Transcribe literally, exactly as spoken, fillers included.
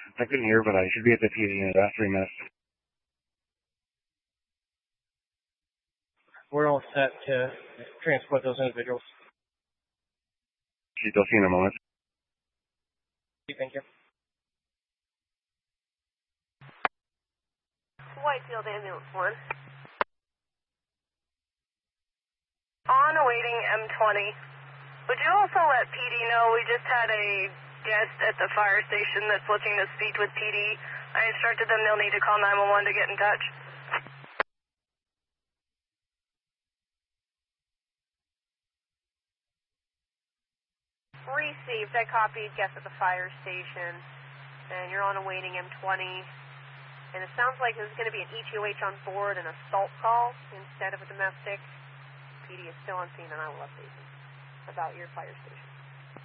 I couldn't hear, but I should be at the P D in about three minutes. We're all set to transport those individuals. They'll see in a moment. Thank you. Whitefield Ambulance one. On awaiting M twenty. Would you also let P D know we just had a guest at the fire station that's looking to speak with P D? I instructed them they'll need to call nine one one to get in touch. Received. I copied guest at the fire station, and you're on awaiting M twenty. And it sounds like there's going to be an E T O H on board, an assault call instead of a domestic. P D is still on scene, and I will update you about your fire station.